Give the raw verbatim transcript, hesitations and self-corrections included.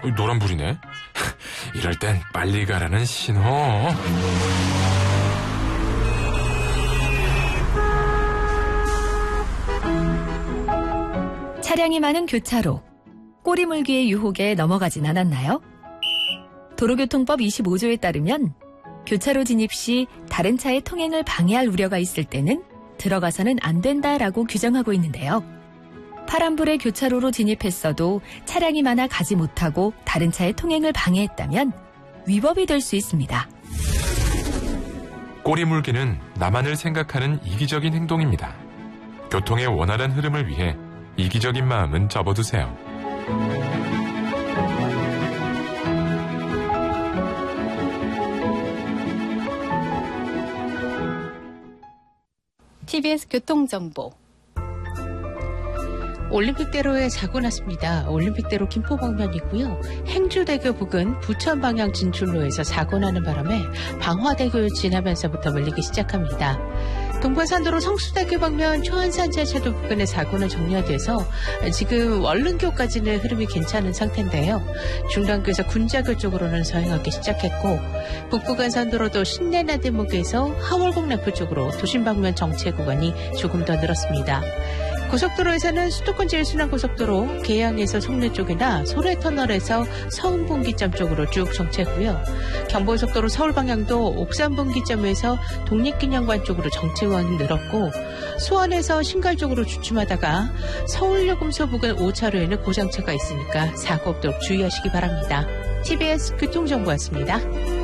노란불이네. 이럴 땐 빨리 가라는 신호. 차량이 많은 교차로. 꼬리물기의 유혹에 넘어가진 않았나요? 도로교통법 이십오 조에 따르면 교차로 진입 시 다른 차의 통행을 방해할 우려가 있을 때는 들어가서는 안 된다라고 규정하고 있는데요. 파란불에 교차로로 진입했어도 차량이 많아 가지 못하고 다른 차의 통행을 방해했다면 위법이 될 수 있습니다. 꼬리물기는 나만을 생각하는 이기적인 행동입니다. 교통의 원활한 흐름을 위해 이기적인 마음은 접어두세요. 티비에스 교통정보. 올림픽대로에 사고 났습니다. 올림픽대로 김포 방면이고요. 행주대교 부근 부천 방향 진출로에서 사고 나는 바람에 방화대교 지나면서부터 밀리기 시작합니다. 동부산도로 성수대교 방면 초안산지하차도 부근의 사고는 정리돼서 지금 월릉교까지는 흐름이 괜찮은 상태인데요. 중랑교에서 군자교 쪽으로는 서행하기 시작했고, 북부간선도로도 신내나들목에서 하월곡라프 쪽으로 도심 방면 정체 구간이 조금 더 늘었습니다. 고속도로에서는 수도권 제일순환고속도로 계양에서 송내 쪽이나 소래터널에서 서운분기점 쪽으로 쭉 정체고요. 경부고속도로 서울 방향도 옥산분기점에서 독립기념관 쪽으로 정체 구간이 늘었고, 수원에서 신갈 쪽으로 주춤하다가 서울요금소 부근 오 차로에는 고장차가 있으니까 사고 없도록 주의하시기 바랍니다. 티비에스 교통정보였습니다.